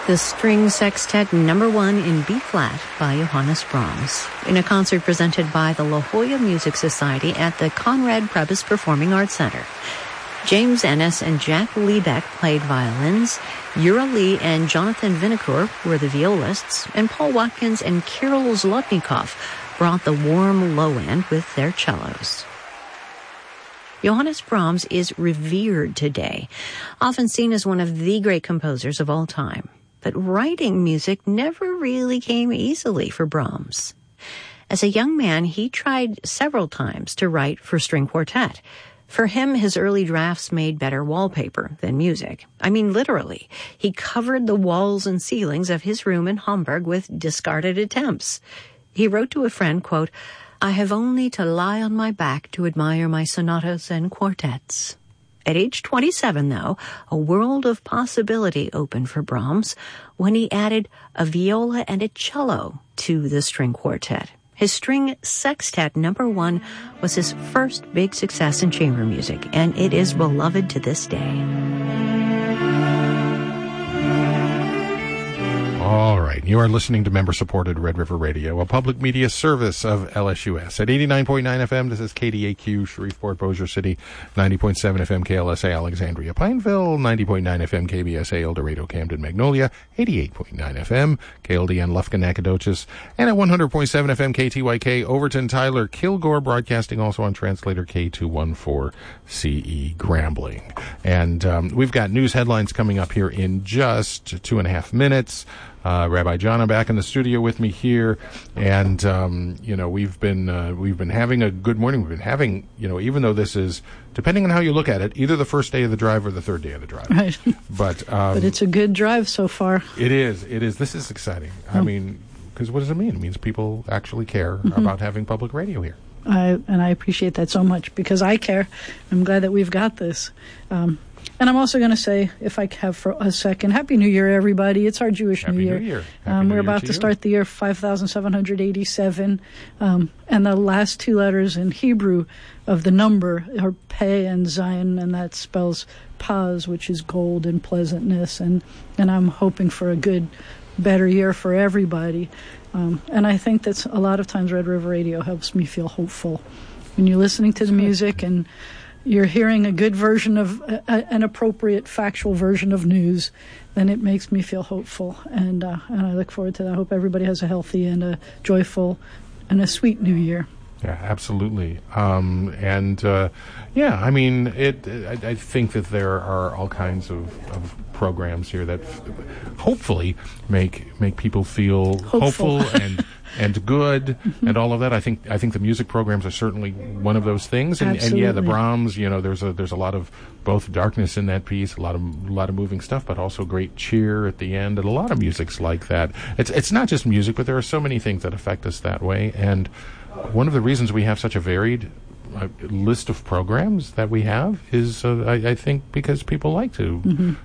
The String Sextet No. 1 in B-flat by Johannes Brahms, in a concert presented by the La Jolla Music Society at the Conrad Prebys Performing Arts Center. James Ennis and Jack Liebeck played violins, Yura Lee and Jonathan Vinokur were the violists, and Paul Watkins and Kirill Zlotnikov brought the warm low end with their cellos. Johannes Brahms is revered today, often seen as one of the great composers of all time. But writing music never really came easily for Brahms. As a young man, he tried several times to write for string quartet. For him, his early drafts made better wallpaper than music. I mean, literally. He covered the walls and ceilings of his room in Hamburg with discarded attempts. He wrote to a friend, quote, "I have only to lie on my back to admire my sonatas and quartets." At age 27, though, a world of possibility opened for Brahms when he added a viola and a cello to the string quartet. His String Sextet No. 1 was his first big success in chamber music, and it is beloved to this day. All right. You are listening to member-supported Red River Radio, a public media service of LSUS. At 89.9 FM, this is KDAQ, Shreveport, Bossier City, 90.7 FM, KLSA, Alexandria, Pineville, 90.9 FM, KBSA, El Dorado, Camden, Magnolia, 88.9 FM, KLDN, Lufkin, Nacogdoches, and at 100.7 FM, KTYK, Overton, Tyler, Kilgore, broadcasting also on translator K214CE, Grambling. And we've got news headlines coming up here in just 2.5 minutes. Rabbi Jana back in the studio with me here, and we've been having a good morning. We've been having, even though this is, depending on how you look at it, either the first day of the drive or the third day of the drive. Right. But it's a good drive so far. It is. This is exciting. I mean, because what does it mean? It means people actually care about having public radio here. I appreciate that so much because I care. I'm glad that we've got this. And I'm also going to say, if I have for a second, Happy New Year, everybody. It's our Jewish New Year. We're about to start the year 5787, and the last two letters in Hebrew of the number are Pei and Zion, and that spells Paz, which is gold and pleasantness, and I'm hoping for a good, better year for everybody. And I think that a lot of times Red River Radio helps me feel hopeful. When you're listening to the music and you're hearing a good version of an appropriate factual version of news, then it makes me feel hopeful. And I look forward to that. I hope everybody has a healthy and a joyful and a sweet new year. Yeah, absolutely. I mean, I think that there are all kinds of programs here that hopefully make people feel hopeful and good and all of that. I think the music programs are certainly one of those things. And yeah, the Brahms, there's a lot of both darkness in that piece, a lot of moving stuff, but also great cheer at the end, and a lot of music's like that. It's not just music, but there are so many things that affect us that way. And one of the reasons we have such a varied list of programs that we have is, I think, because people like to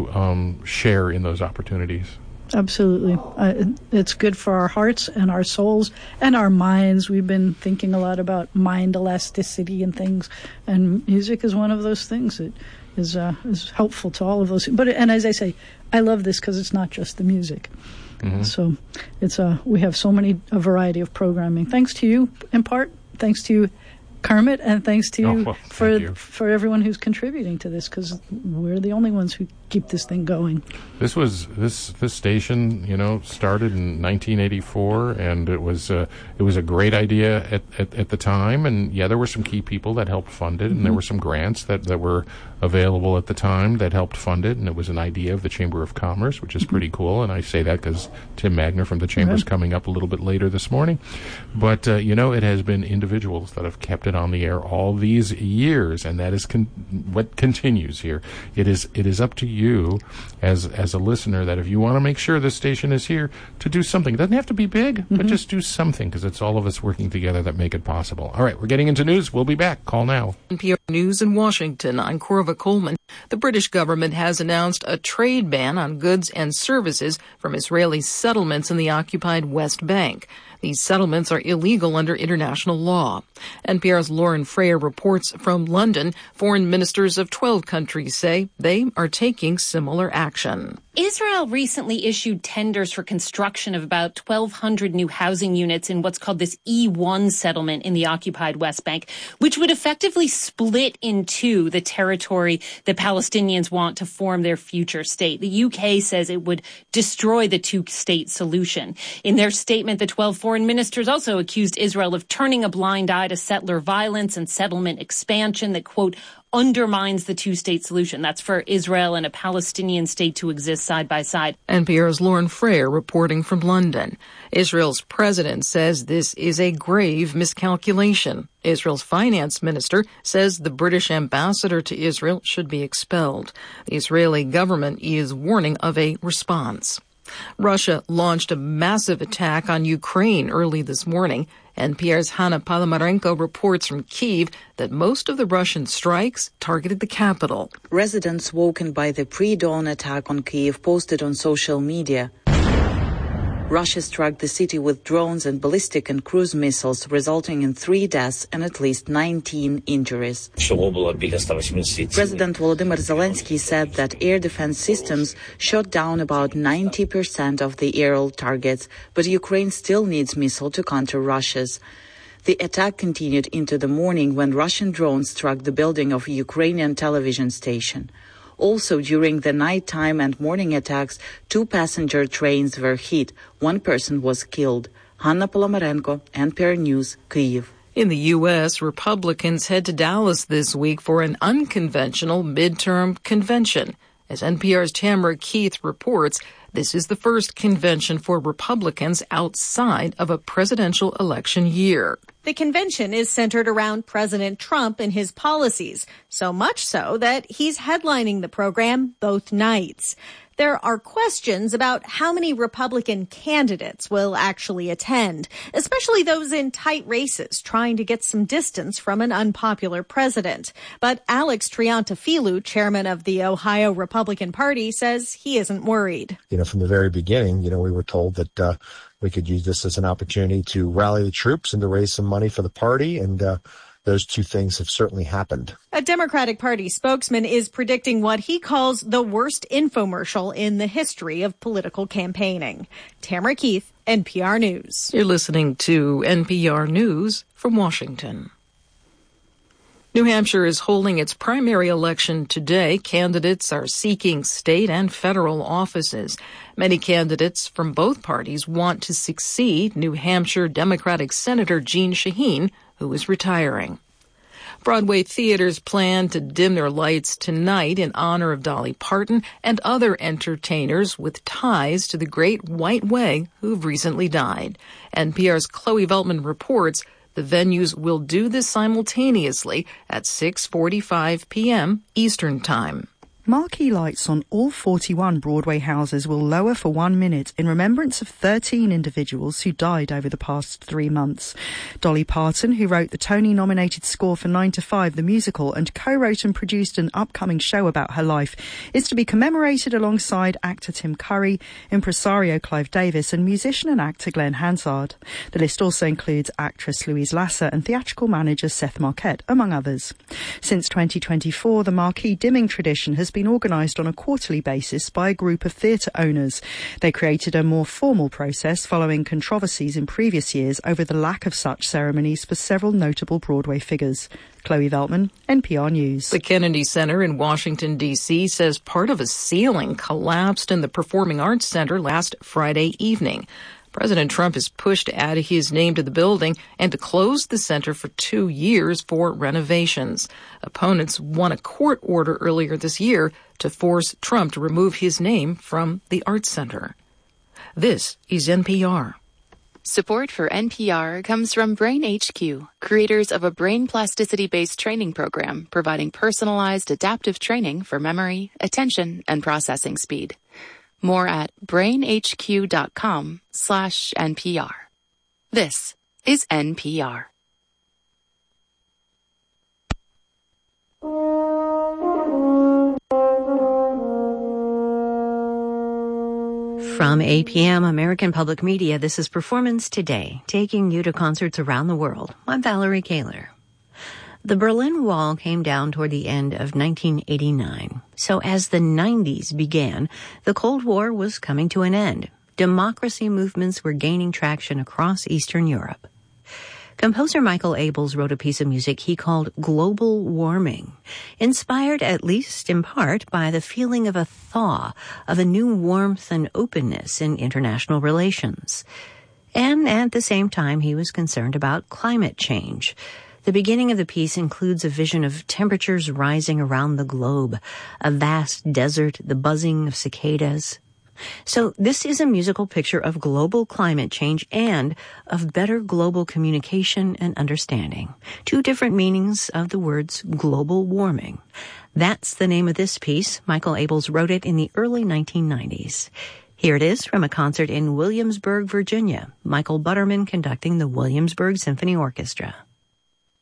share in those opportunities. Absolutely. It's good for our hearts and our souls and our minds. We've been thinking a lot about mind elasticity and things, and music is one of those things that is helpful to all of those. And as I say, I love this because it's not just the music. Mm-hmm. So we have a variety of programming. Thanks to you, in part. Thanks to you, Kermit, and thanks to you for everyone who's contributing to this, because we're the only ones who keep this thing going. This station, started in 1984, and it was a great idea at the time. And yeah, there were some key people that helped fund it, and there were some grants that were available at the time that helped fund it. And it was an idea of the Chamber of Commerce, which is pretty cool. And I say that because Tim Magner from the Chamber's coming up a little bit later this morning. But it has been individuals that have kept it on the air all these years, and that is what continues here. It is up to you as a listener that if you want to make sure this station is here, to do something. It doesn't have to be big, but just do something, because it's all of us working together that make it possible. All right, we're getting into news. We'll be back. Call now. NPR News in Washington. I'm Corva Coleman. The British government has announced a trade ban on goods and services from Israeli settlements in the occupied West Bank. These settlements are illegal under international law. NPR's Lauren Freyer reports from London. Foreign ministers of 12 countries say they are taking similar action. Israel recently issued tenders for construction of about 1,200 new housing units in what's called this E1 settlement in the occupied West Bank, which would effectively split in two the territory the Palestinians want to form their future state. The UK says it would destroy the two-state solution. In their statement, the 12 foreign ministers also accused Israel of turning a blind eye to settler violence and settlement expansion that, quote, undermines the two-state solution. That's for Israel and a Palestinian state to exist side by side. NPR's Lauren Frayer reporting from London. Israel's president says this is a grave miscalculation. Israel's finance minister says the British ambassador to Israel should be expelled. The Israeli government is warning of a response. Russia launched a massive attack on Ukraine early this morning. NPR's Hanna Palamarenko reports from Kyiv that most of the Russian strikes targeted the capital. Residents woken by the pre-dawn attack on Kyiv posted on social media. Russia struck the city with drones and ballistic and cruise missiles, resulting in 3 deaths and at least 19 injuries. President Volodymyr Zelensky said that air defense systems shot down about 90% of the aerial targets, but Ukraine still needs missiles to counter Russia's. The attack continued into the morning when Russian drones struck the building of a Ukrainian television station. Also, during the nighttime and morning attacks, 2 passenger trains were hit. 1 person was killed. Hanna Palamarenko, NPR News, Kyiv. In the U.S., Republicans head to Dallas this week for an unconventional midterm convention. As NPR's Tamara Keith reports, this is the first convention for Republicans outside of a presidential election year. The convention is centered around President Trump and his policies, so much so that he's headlining the program both nights. There are questions about how many Republican candidates will actually attend, especially those in tight races trying to get some distance from an unpopular president. But Alex Triantafilou, chairman of the Ohio Republican Party, says he isn't worried. From the very beginning, we were told that we could use this as an opportunity to rally the troops and to raise some money for the party, and those two things have certainly happened. A Democratic Party spokesman is predicting what he calls the worst infomercial in the history of political campaigning. Tamara Keith, NPR News. You're listening to NPR News from Washington. New Hampshire is holding its primary election today. Candidates are seeking state and federal offices. Many candidates from both parties want to succeed New Hampshire Democratic Senator Jeanne Shaheen, who is retiring. Broadway theaters plan to dim their lights tonight in honor of Dolly Parton and other entertainers with ties to the Great White Way who've recently died. NPR's Chloe Veltman reports the venues will do this simultaneously at 6:45 p.m. Eastern Time. Marquee lights on all 41 Broadway houses will lower for 1 minute in remembrance of 13 individuals who died over the past 3 months. Dolly Parton, who wrote the Tony-nominated score for 9 to 5, the musical, and co-wrote and produced an upcoming show about her life, is to be commemorated alongside actor Tim Curry, impresario Clive Davis, and musician and actor Glenn Hansard. The list also includes actress Louise Lasser and theatrical manager Seth Marquette, among others. Since 2024, the marquee dimming tradition has been organised on a quarterly basis by a group of theatre owners. They created a more formal process following controversies in previous years over the lack of such ceremonies for several notable Broadway figures. Chloe Veltman, NPR News. The Kennedy Center in Washington, D.C. says part of a ceiling collapsed in the Performing Arts Center last Friday evening. President Trump has pushed to add his name to the building and to close the center for 2 years for renovations. Opponents won a court order earlier this year to force Trump to remove his name from the Arts Center. This is NPR. Support for NPR comes from Brain HQ, creators of a brain plasticity-based training program providing personalized adaptive training for memory, attention, and processing speed. More at brainhq.com/NPR. This is NPR. From APM American Public Media, this is Performance Today, taking you to concerts around the world. I'm Valerie Kaler. The Berlin Wall came down toward the end of 1989. So as the 90s began, the Cold War was coming to an end. Democracy movements were gaining traction across Eastern Europe. Composer Michael Abels wrote a piece of music he called Global Warming, inspired at least in part by the feeling of a thaw, of a new warmth and openness in international relations. And at the same time, he was concerned about climate change. The beginning of the piece includes a vision of temperatures rising around the globe, a vast desert, the buzzing of cicadas. So this is a musical picture of global climate change and of better global communication and understanding. Two different meanings of the words global warming. That's the name of this piece. Michael Abels wrote it in the early 1990s. Here it is from a concert in Williamsburg, Virginia. Michael Butterman conducting the Williamsburg Symphony Orchestra.